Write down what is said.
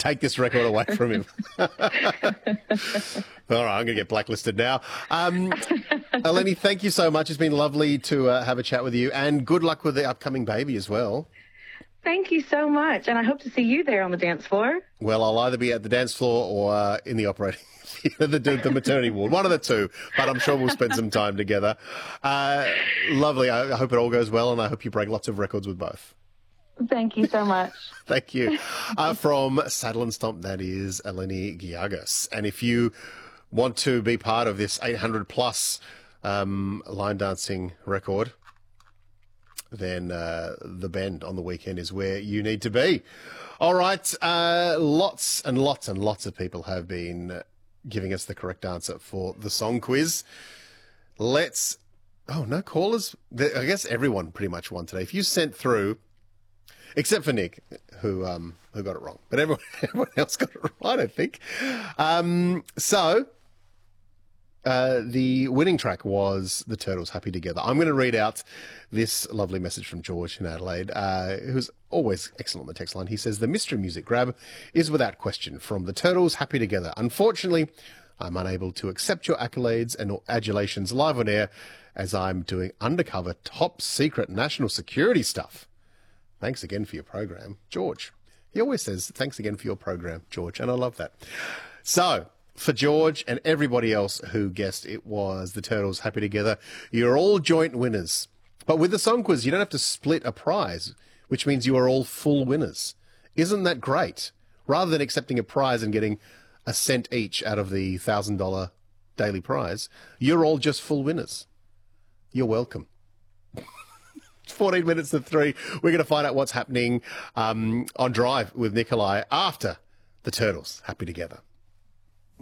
take this record away from him. All right, I'm going to get blacklisted now. Eleni, thank you so much. It's been lovely to have a chat with you, and good luck with the upcoming baby as well. Thank you so much, and I hope to see you there on the dance floor. Well, I'll either be at the dance floor or in the operating theatre, the maternity ward, one of the two, but I'm sure we'll spend some time together. Lovely. I hope it all goes well, and I hope you break lots of records with both. Thank you so much. Thank you. From Saddle and Stomp, that is Eleni Giagos. And if you want to be part of this 800-plus line dancing record, then the Bend on the weekend is where you need to be. All right, lots and lots and lots of people have been giving us the correct answer for the song quiz. Oh, no callers? I guess everyone pretty much won today. If you sent through, except for Nick, who got it wrong, but everyone else got it right, I think. The winning track was The Turtles' Happy Together. I'm going to read out this lovely message from George in Adelaide, who's always excellent on the text line. He says, the mystery music grab is without question from The Turtles' Happy Together. Unfortunately, I'm unable to accept your accolades and adulations live on air as I'm doing undercover top secret national security stuff. Thanks again for your program, George. He always says, thanks again for your program, George, and I love that. So, for George and everybody else who guessed it was The Turtles' Happy Together, you're all joint winners. But with the song quiz, you don't have to split a prize, which means you are all full winners. Isn't that great? Rather than accepting a prize and getting a cent each out of the $1,000 daily prize, you're all just full winners. You're welcome. 14 minutes to 3. We're going to find out what's happening on Drive with Nikolai after The Turtles' Happy Together.